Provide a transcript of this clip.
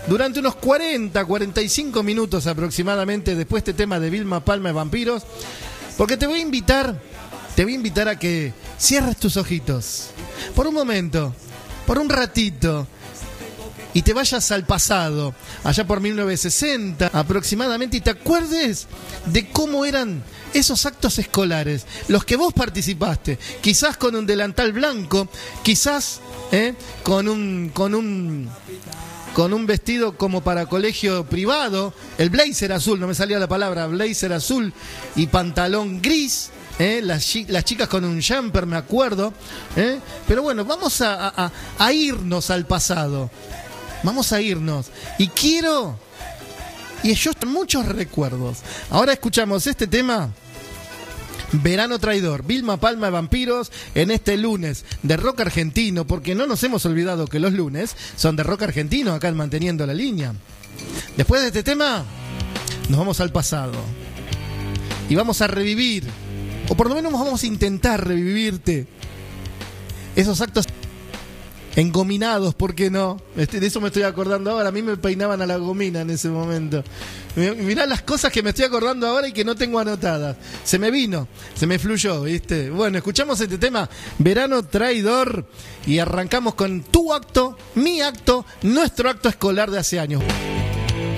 durante unos 45 minutos aproximadamente después de este tema de Vilma Palma de Vampiros, porque te voy a invitar a que cierres tus ojitos por un momento, por un ratito, y te vayas al pasado, allá por 1960 aproximadamente, y te acuerdes de cómo eran esos actos escolares, los que vos participaste, quizás con un delantal blanco, quizás con un vestido como para colegio privado, el blazer azul, no me salía la palabra, blazer azul y pantalón gris. Las chicas con un jumper, me acuerdo. Pero bueno, vamos a irnos al pasado. Vamos a irnos. Y yo muchos recuerdos. Ahora escuchamos este tema, Verano Traidor, Vilma Palma de Vampiros, en este lunes de rock argentino, porque no nos hemos olvidado que los lunes son de rock argentino, acá en Manteniendo la Línea. Después de este tema, nos vamos al pasado. Y vamos a revivir, o por lo menos vamos a intentar revivirte, esos actos engominados, ¿por qué no? De eso me estoy acordando ahora. A mí me peinaban a la gomina en ese momento. Mirá las cosas que me estoy acordando ahora y que no tengo anotadas. Se me fluyó, ¿viste? Bueno, escuchamos este tema, Verano Traidor, y arrancamos con tu acto, mi acto, nuestro acto escolar de hace años.